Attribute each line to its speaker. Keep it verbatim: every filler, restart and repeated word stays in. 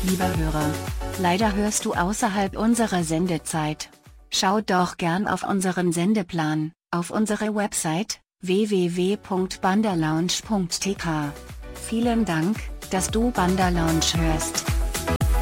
Speaker 1: Lieber Hörer, leider hörst du außerhalb unserer Sendezeit. Schau doch gern auf unseren Sendeplan, auf unsere Website w w w punkt banderlounge punkt t k. Vielen Dank, dass du Banderlounge hörst.